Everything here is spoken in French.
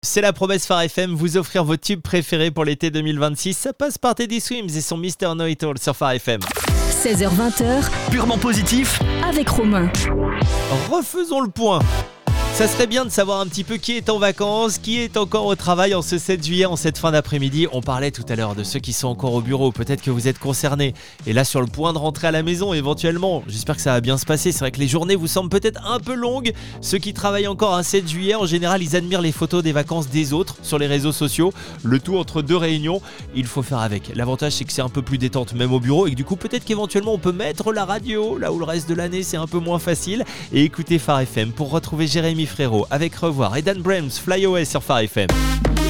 C'est la promesse Phare FM, vous offrir vos tubes préférés pour l'été 2026. Ça passe par Teddy Swims et son Mr. Know-It-All sur Phare FM. 16h20, Purement positif. avec Romain. Refaisons le point. Ça serait bien de savoir un petit peu qui est en vacances, qui est encore au travail en ce 7 juillet, en cette fin d'après-midi. On parlait tout à l'heure de ceux qui sont encore au bureau, peut-être que vous êtes concernés. Et là, sur le point de rentrer à la maison, éventuellement. J'espère que ça va bien se passer. C'est vrai que les journées vous semblent peut-être un peu longues. Ceux qui travaillent encore un 7 juillet, en général, ils admirent les photos des vacances des autres sur les réseaux sociaux. Le tout entre deux réunions, il faut faire avec. L'avantage, c'est que c'est un peu plus détente, même au bureau. Et que du coup, peut-être qu'éventuellement, on peut mettre la radio, là où le reste de l'année, c'est un peu moins facile. Et écoutez Phare FM pour retrouver Jérémy Frérot avec Revoir et Dan Brems, Fly Away sur Phare FM.